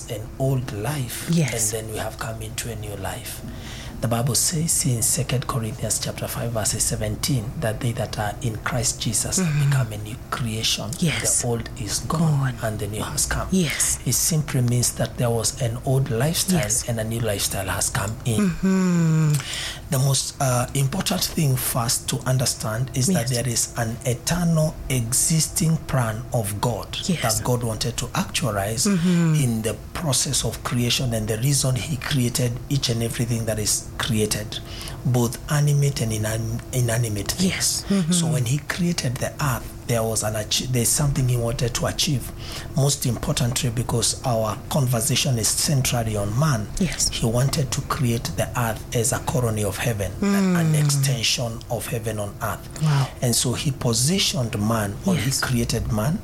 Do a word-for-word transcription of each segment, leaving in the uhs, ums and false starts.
was an old life, Yes. and then we have come into a new life. The Bible says in Second Corinthians chapter five, verses seventeen, that they that are in Christ Jesus have become a new creation. Yes. The old is gone, Gone. and the new has come. Yes. It simply means that there was an old lifestyle, Yes. and a new lifestyle has come in. The most uh, important thing first to understand is that Yes. there is an eternal existing plan of God Yes. that God wanted to actualize in the process of creation, and the reason he created each and everything that is created, both animate and inan- inanimate things. Yes. So when he created the earth, there was an ach- there's something he wanted to achieve. Most importantly, because our conversation is centrally on man, Yes. he wanted to create the earth as a colony of heaven, an, an extension of heaven on earth. Wow. And so he positioned man, or Yes. he created man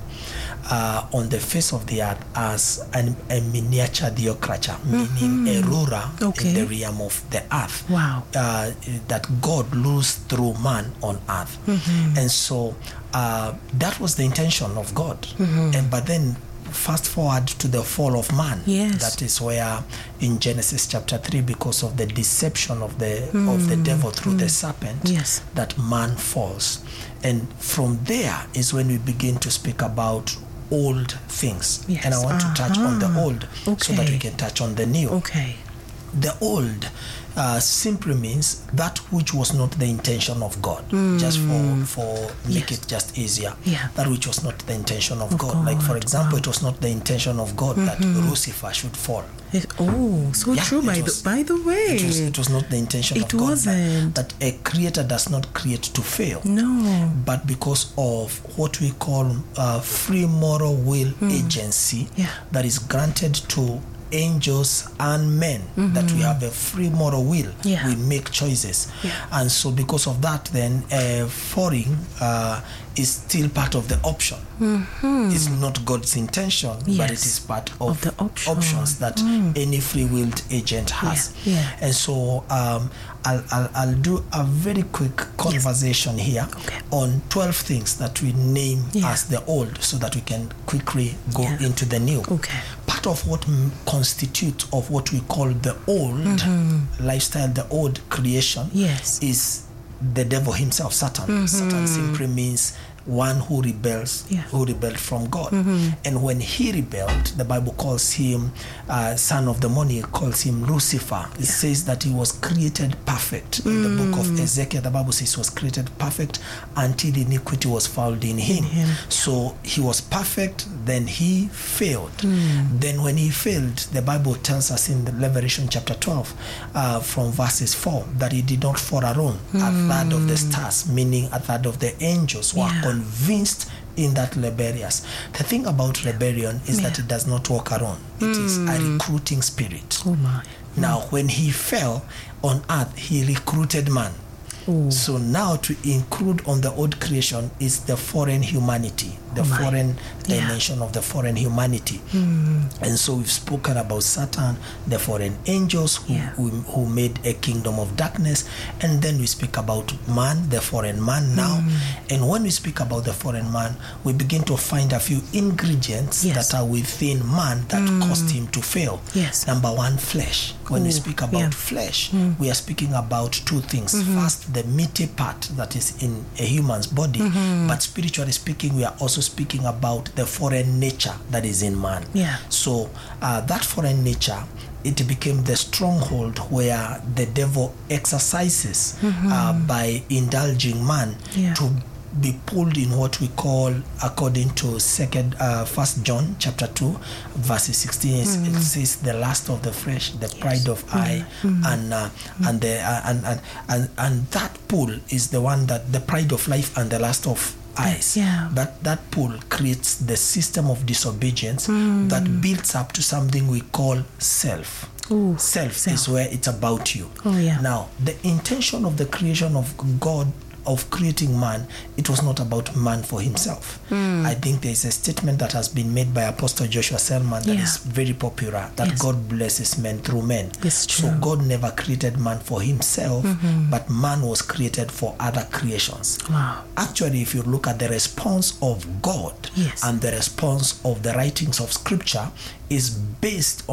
uh, on the face of the earth as an, a miniature theocracia, meaning a ruler Okay. in the realm of the earth. Wow. Uh, that God rules through man on earth. And so uh, that was the intention of God. And but then fast forward to the fall of man. Yes. That is where in Genesis chapter three, because of the deception of the of the devil through the serpent, Yes. that man falls. And from there is when we begin to speak about old things. Yes. And I want to touch on the Uh-huh. old so that Okay. we can touch on the new. Okay. The old uh, simply means that which was not the intention of God. Just for for make Yes. it just easier. Yeah. That which was not the intention of, Of God. Like for God. example, Wow. it was not the intention of God that Lucifer should fall. It- oh, so Yeah, true. it By was- the by the way, It was, it was not the intention It of God. wasn't. That, that a creator does not create to fail. no. But because of what we call uh, free moral will agency Yeah. that is granted to angels and men, that we have a free moral will, Yeah. we make choices. Yeah. And so because of that, then uh, falling uh, is still part of the option. It's not God's intention, but it Yes. is part of, Of the option. options that any free-willed agent has. Yeah, yeah. And so um, I'll, I'll, I'll do a very quick conversation here Okay. on twelve things that we name Yeah. as the old, so that we can quickly go Yeah. into the new. Okay. Part of what m- constitutes of what we call the old lifestyle, the old creation, Yes. is the devil himself, Satan. Satan simply means one who rebels, Yeah. who rebelled from God. And when he rebelled, the Bible calls him uh, son of the morning. It calls him Lucifer. It says that he was created perfect. In the book of Ezekiel, the Bible says he was created perfect until iniquity was found in him. him. So he was perfect, then he failed. Then when he failed, the Bible tells us in the Revelation chapter twelve, uh, from verses four, that he did not fall alone. A third of the stars, meaning a third of the angels, were Yeah. convinced in that rebellious. The thing about rebellion is that Yeah. it does not walk alone. It is a recruiting spirit. Oh my. Now, when he fell on earth, he recruited man. Oh. So now to include on the old creation is the foreign humanity, the Oh my. foreign Yeah. dimension of the foreign humanity. And so we've spoken about Satan, the foreign angels who, Yeah. who, who made a kingdom of darkness. And then we speak about man, the foreign man now. And when we speak about the foreign man, we begin to find a few ingredients Yes. that are within man that caused him to fail. Yes. Number one, flesh. When we Ooh, speak about yeah. flesh, we are speaking about two things. First, the meaty part that is in a human's body, but spiritually speaking, we are also speaking about the foreign nature that is in man. Yeah. So uh, that foreign nature, it became the stronghold where the devil exercises uh, by indulging man Yeah. to be pulled in what we call, according to second uh, first John chapter two verses sixteen, it says the lust of the flesh, the pride of eye, and uh, and the uh, and, and and and that pull is the one that the pride of life and the lust of eyes. Yeah. That that pull creates the system of disobedience that builds up to something we call self. Ooh, Self, self. is where it's about you. Oh, yeah. Now, the intention of the creation of God, of creating man, it was not about man for himself. I think there's a statement that has been made by Apostle Joshua Selman that Yeah. is very popular, that Yes. God blesses men through men. It's So true. God never created man for himself, but man was created for other creations. Wow. Actually, if you look at the response of God Yes. and the response of the writings of Scripture, is based